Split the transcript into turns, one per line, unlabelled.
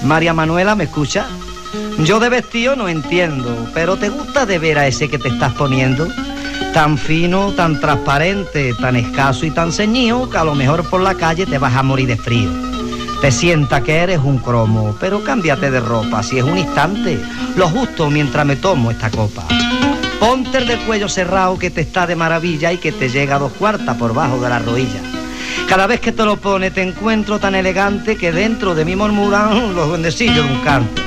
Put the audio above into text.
María Manuela, ¿me escucha? Yo de vestido no entiendo, pero ¿te gusta de ver a ese que te estás poniendo? Tan fino, tan transparente, tan escaso y tan ceñido que a lo mejor por la calle te vas a morir de frío. Te sienta que eres un cromo, pero cámbiate de ropa, si es un instante, lo justo mientras me tomo esta copa. Ponte el del cuello cerrado que te está de maravilla y que te llega a 2/4 por bajo de la rodilla. Cada vez que te lo pones te encuentro tan elegante que dentro de mí murmuran los duendecillos de un canto.